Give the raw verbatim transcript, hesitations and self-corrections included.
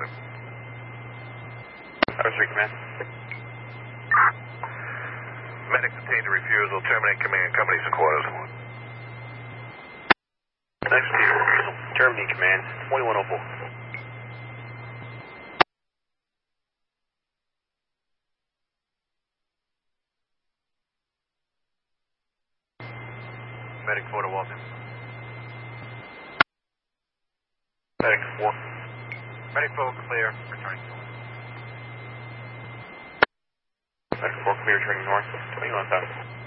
Delta. Tower three Command. Medics obtained a refusal. Terminate command. Company's quarters. Next to you. Terminate command. twenty-one oh four. Medic four to Walton. Medic four. Medic four clear. Returning north. Medic four clear. Returning north. twenty-one south.